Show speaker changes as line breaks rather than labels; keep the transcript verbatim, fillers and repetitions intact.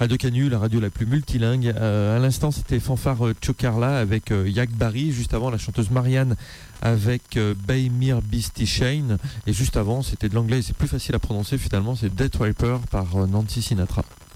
Radio Canu, la radio la plus multilingue. Euh, à l'instant, c'était Fanfare euh, Chocarla avec euh, Yak Barry. Juste avant, la chanteuse Marianne avec euh, Baymir Beastie Shane. Et juste avant, c'était de l'anglais. C'est plus facile à prononcer finalement. C'est Death Wiper par euh, Nancy Sinatra.